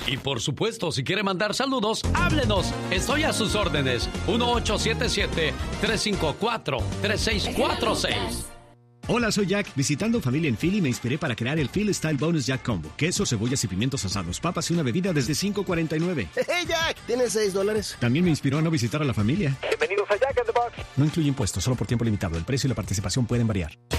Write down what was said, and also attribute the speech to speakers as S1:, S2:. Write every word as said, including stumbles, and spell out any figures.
S1: Y por supuesto, si quiere mandar saludos, háblenos. Estoy a sus órdenes. uno ocho siete siete, tres cinco cuatro, tres seis cuatro seis.
S2: Hola, soy Jack. Visitando familia en Philly me inspiré para crear el Philly Style Bonus Jack Combo. Queso, cebollas y pimientos asados, papas y una bebida desde cinco cuarenta y nueve.
S3: ¡Hey, Jack! ¿Tienes seis dólares?
S2: También me inspiró a no visitar a la familia.
S4: Bienvenidos a Jack in the Box.
S2: No incluye impuestos, solo por tiempo limitado. El precio y la participación pueden variar.